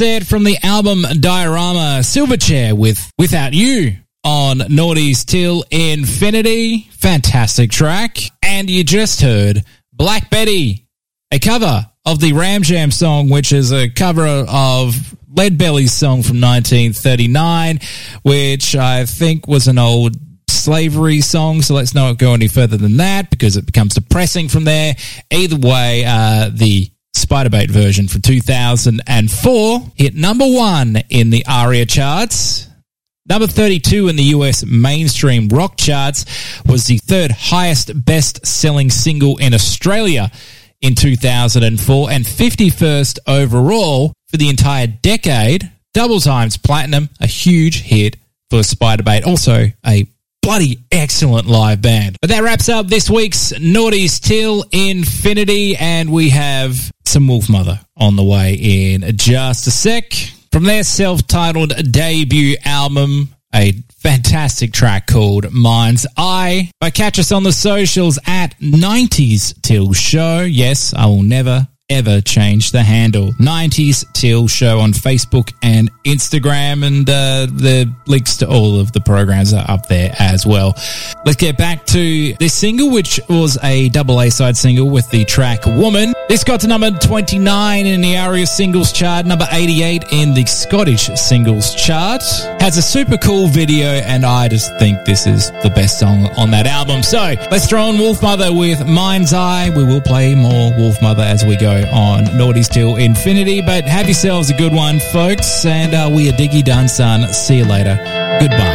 There from the album Diorama, Silverchair with Without You on Naughties Till Infinity. Fantastic track. And you just heard Black Betty, a cover of the Ram Jam song, which is a cover of Lead Belly's song from 1939, which I think was an old slavery song, so let's not go any further than that because it becomes depressing from there. Either way, the Spiderbait version from 2004 hit number 1 in the ARIA charts. Number 32 in the US mainstream rock charts, was the third highest best-selling single in Australia in 2004 and 51st overall for the entire decade. Double times platinum, a huge hit for Spiderbait. Also a bloody excellent live band. But that wraps up this week's Naughties Till Infinity, and we have some Wolfmother on the way in just a sec. From their self-titled debut album, a fantastic track called Mind's Eye. But catch us on the socials at 90s Till Show. Yes, I will never ever change the handle. 90s Till Show on Facebook and Instagram, and the links to all of the programs are up there as well. Let's get back to this single, which was a double A-side single with the track Woman. This got to number 29 in the ARIA singles chart, number 88 in the Scottish singles chart. Has a super cool video, and I just think this is the best song on that album. So let's throw on Wolfmother with Mind's Eye. We will play more Wolfmother as we go on Naughties Till Infinity, but have yourselves a good one, folks, and we are Diggy done, son. See you later. Goodbye.